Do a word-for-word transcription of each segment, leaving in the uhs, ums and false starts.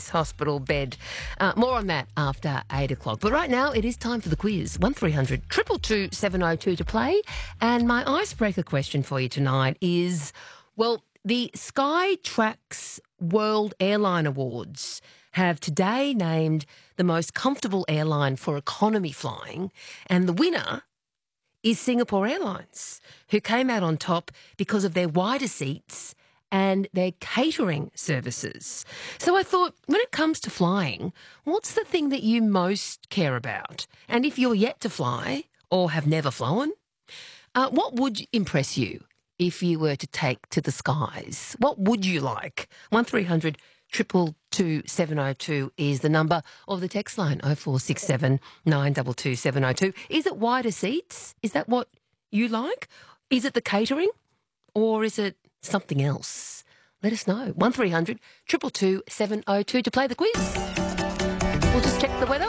his hospital bed. Uh, more on that after eight o'clock. But right now it is time for the quiz. one three hundred two two two seven oh two to play. And my icebreaker question for you tonight is, well, the Skytrax World Airline Awards have today named the most comfortable airline for economy flying, and the winner is Singapore Airlines, who came out on top because of their wider seats and their catering services. So I thought, when it comes to flying, what's the thing that you most care about? And if you're yet to fly or have never flown, uh, what would impress you if you were to take to the skies? What would you like? one three hundred two two two seven oh two is the number of the text line, oh four six seven nine two two seven oh two. Is it wider seats? Is that what you like? Is it the catering? Or is it something else? Let us know. one three hundred two two two seven oh two to play the quiz. We'll just check the weather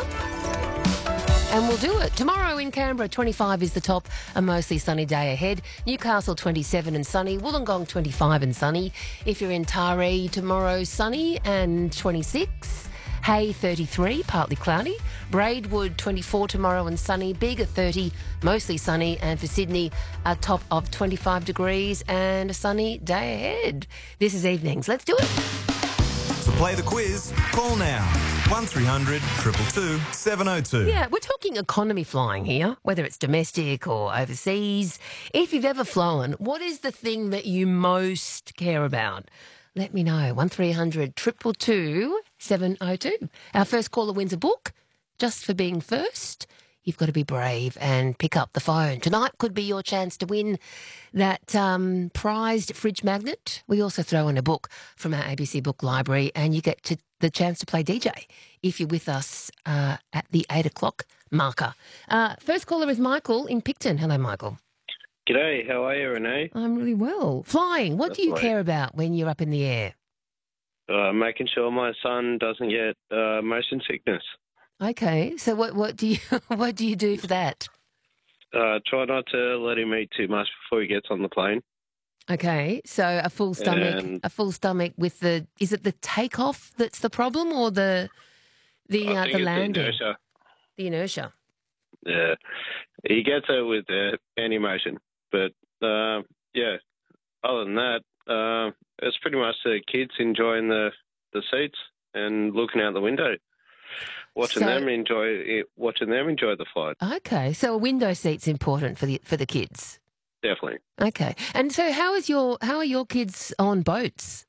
and we'll do it. Tomorrow in Canberra, twenty-five is the top, a mostly sunny day ahead. Newcastle, twenty-seven and sunny. Wollongong, twenty-five and sunny. If you're in Taree, tomorrow, sunny and twenty-six. Hay, thirty-three, partly cloudy. Braidwood, twenty-four tomorrow and sunny. Bega, thirty, mostly sunny. And for Sydney, a top of twenty-five degrees and a sunny day ahead. This is Evenings. Let's do it. To play the quiz, call now. one three hundred two two two seven oh two. Yeah, we're talking economy flying here, whether it's domestic or overseas. If you've ever flown, what is the thing that you most care about? Let me know. one three hundred two two two seven oh two. Our first caller wins a book just for being first. You've got to be brave and pick up the phone. Tonight could be your chance to win that um, prized fridge magnet. We also throw in a book from our A B C Book Library, and you get to, the chance to play D J if you're with us uh, at the eight o'clock marker. Uh, first caller is Michael in Picton. Hello, Michael. G'day, how are you, Renee? I'm really well. Flying, what That's do you right. care about when you're up in the air? Uh, making sure my son doesn't get uh, motion sickness. Okay, so what, what do you what do you do for that? Uh, try not to let him eat too much before he gets on the plane. Okay, so a full stomach, And- a full stomach with the, is it the takeoff that's the problem, or the the I uh, think the it's landing? the inertia. The inertia. Yeah, he gets it with uh, any motion, but uh, yeah. Other than that, uh, it's pretty much the kids enjoying the, the seats and looking out the window, watching So- them enjoy it, watching them enjoy the flight. Okay, so a window seat's important for the for the kids. Definitely. Okay, and so how is your how are your kids on boats?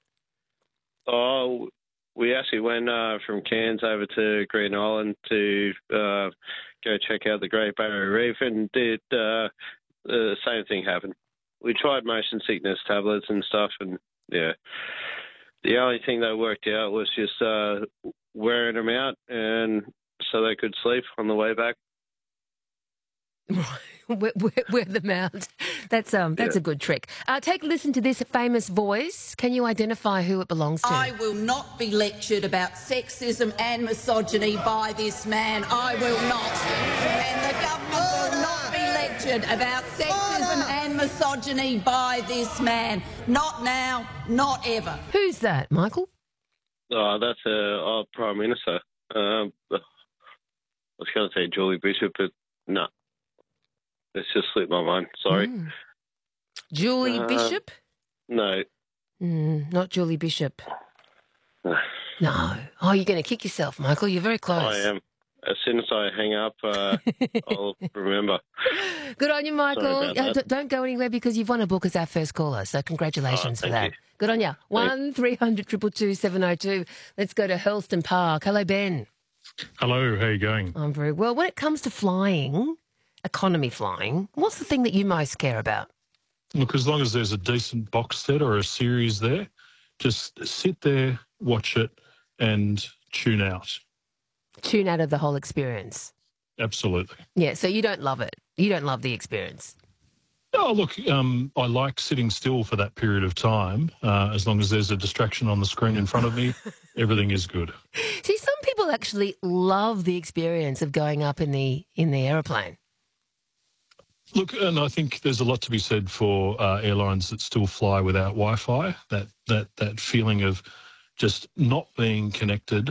Oh, we actually went uh, from Cairns over to Green Island to uh, go check out the Great Barrier Reef, and did uh, the same thing happen. We tried motion sickness tablets and stuff, and yeah, the only thing that worked out was just uh, wearing them out, and so they could sleep on the way back. wear, wear, wear them out. That's um that's Yeah. a good trick. Uh, take a listen to this famous voice. Can you identify who it belongs to? I will not be lectured about sexism and misogyny by this man. I will not. And the government will not be lectured about sexism and misogyny by this man. Not now, not ever. Who's that, Michael? Oh, that's uh, our Prime Minister. Um, I was going to say Julie Bishop, but no. It's just slipped my mind. Sorry. Mm. Julie Uh, Bishop? No. Mm, not Julie Bishop. No. No. Oh, you're going to kick yourself, Michael. You're very close. I am. As soon as I hang up, uh, I'll remember. Good on you, Michael. Sorry about Uh, that. d- don't go anywhere because you've won a book as our first caller. So congratulations Oh, for thank that. you. Good on you. One three hundred two two two seven oh two. Let's go to Hurlston Park. Hello, Ben. Hello, how you going? I'm very well. When it comes to flying, economy flying, what's the thing that you most care about? Look, as long as there's a decent box set or a series there, just sit there, watch it, and tune out. Tune out of the whole experience. Absolutely. Yeah, so you don't love it. You don't love the experience. Oh, look, um, I like sitting still for that period of time. Uh, as long as there's a distraction on the screen in front of me, everything is good. See, some people actually love the experience of going up in the in the aeroplane. Look, and I think there's a lot to be said for uh, airlines that still fly without Wi-Fi, that, that, that feeling of just not being connected